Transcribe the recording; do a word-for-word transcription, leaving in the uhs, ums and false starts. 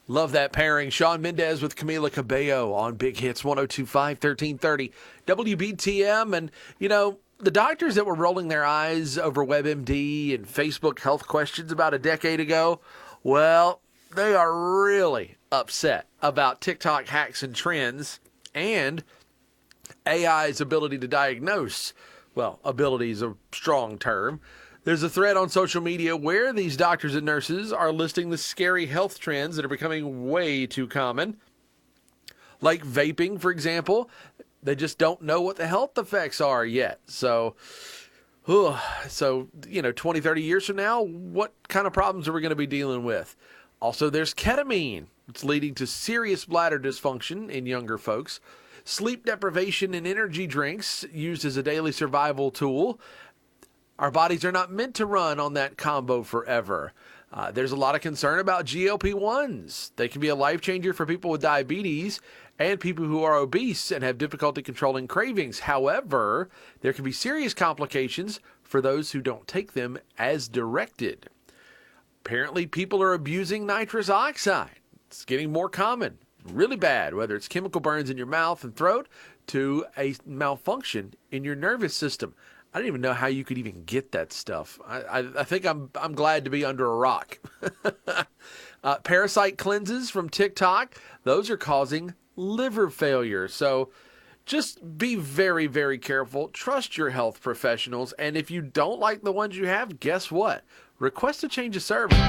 Love that pairing. Sean Mendez with Camila Cabello on Big Hits one oh two point five, thirteen thirty W B T M. And, you know, the doctors that were rolling their eyes over WebMD and Facebook health questions about a decade ago, well, they are really upset about TikTok hacks and trends and A I's ability to diagnose. Well, ability is a strong term. There's a thread on social media where these doctors and nurses are listing the scary health trends that are becoming way too common. Like vaping, for example. They just don't know what the health effects are yet. So, ugh, so you know, twenty, thirty years from now, what kind of problems are we going to be dealing with? Also, there's ketamine. It's leading to serious bladder dysfunction in younger folks. Sleep deprivation and energy drinks used as a daily survival tool. Our bodies are not meant to run on that combo forever. Uh, there's a lot of concern about G L P ones. They can be a life changer for people with diabetes and people who are obese and have difficulty controlling cravings. However, there can be serious complications for those who don't take them as directed. Apparently, people are abusing nitrous oxide. It's getting more common, really bad, whether it's chemical burns in your mouth and throat to a malfunction in your nervous system. I didn't even know how you could even get that stuff. I, I, I think I'm I'm glad to be under a rock. uh, parasite cleanses from TikTok, those are causing liver failure. So just be very, very careful. Trust your health professionals. And if you don't like the ones you have, guess what? Request a change of service.